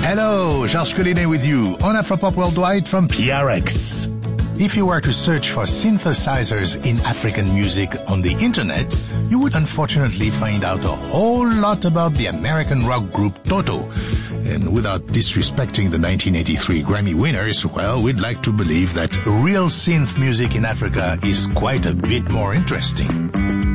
Hello, Georges Collinet with you on Afropop Worldwide from PRX. If you were to search for synthesizers in African music on the internet, you would unfortunately find out a whole lot about the American rock group Toto. And without disrespecting the 1983 Grammy winners, well, we'd like to believe that real synth music in Africa is quite a bit more interesting.